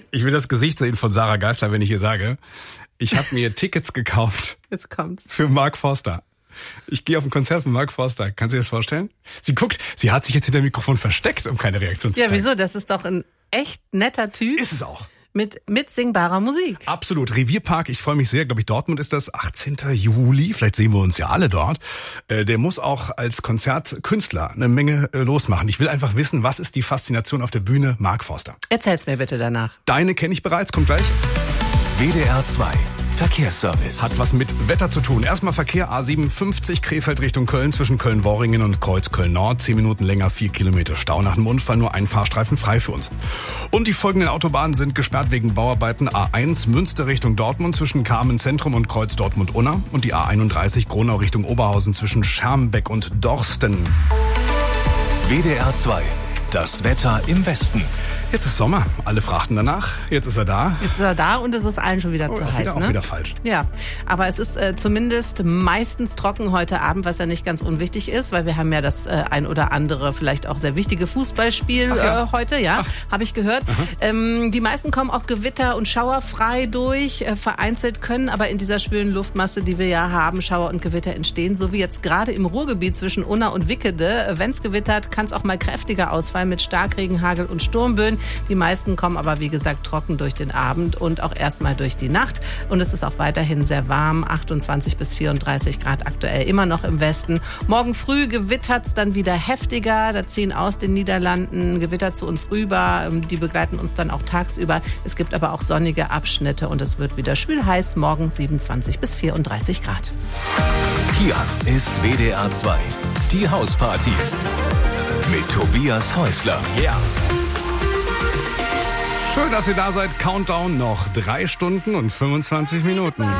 Ich will das Gesicht sehen von Sarah Geisler, wenn ich ihr sage, ich habe mir Tickets gekauft. Jetzt kommt's. Für Mark Forster. Ich gehe auf ein Konzert von Mark Forster. Kannst du dir das vorstellen? Sie guckt, sie hat sich jetzt hinter dem Mikrofon versteckt, um keine Reaktion zu zeigen. Ja, wieso? Das ist doch ein echt netter Typ. Ist es auch. Mit singbarer Musik. Absolut. Revierpark, ich freue mich sehr. Glaube ich, Dortmund ist das 18. Juli. Vielleicht sehen wir uns ja alle dort. Der muss auch als Konzertkünstler eine Menge losmachen. Ich will einfach wissen, was ist die Faszination auf der Bühne Mark Forster? Erzähl's mir bitte danach. Deine kenne ich bereits, kommt gleich. WDR 2 Verkehrsservice. Hat was mit Wetter zu tun. Erstmal Verkehr A57 Krefeld Richtung Köln zwischen Köln-Worringen und Kreuz-Köln-Nord. 10 Minuten länger, 4 Kilometer Stau. Nach dem Unfall nur ein Fahrstreifen frei für uns. Und die folgenden Autobahnen sind gesperrt wegen Bauarbeiten. A1 Münster Richtung Dortmund zwischen Kamen Zentrum und Kreuz Dortmund-Unna. Und die A31 Gronau Richtung Oberhausen zwischen Schermbeck und Dorsten. WDR 2. Das Wetter im Westen. Jetzt ist Sommer. Alle fragten danach. Jetzt ist er da. Jetzt ist er da und es ist allen schon wieder zu heiß, Auch wieder falsch. Ja, aber es ist zumindest meistens trocken heute Abend, was ja nicht ganz unwichtig ist, weil wir haben ja das ein oder andere, vielleicht auch sehr wichtige Fußballspiel heute, habe ich gehört. Die meisten kommen auch Gewitter und Schauer frei durch. Vereinzelt können aber in dieser schwülen Luftmasse, die wir ja haben, Schauer und Gewitter entstehen. So wie jetzt gerade im Ruhrgebiet zwischen Unna und Wickede. Wenn es gewittert, kann es auch mal kräftiger ausfallen mit Starkregen, Hagel und Sturmböen. Die meisten kommen aber, wie gesagt, trocken durch den Abend und auch erstmal durch die Nacht. Und es ist auch weiterhin sehr warm, 28 bis 34 Grad aktuell immer noch im Westen. Morgen früh gewittert's dann wieder heftiger. Da ziehen aus den Niederlanden Gewitter zu uns rüber. Die begleiten uns dann auch tagsüber. Es gibt aber auch sonnige Abschnitte und es wird wieder schwül heiß. Morgen 27 bis 34 Grad. Hier ist WDR 2. Die Hausparty. Mit Tobias Häusler. Ja. Schön, dass ihr da seid. Countdown noch 3 Stunden und 25 Minuten.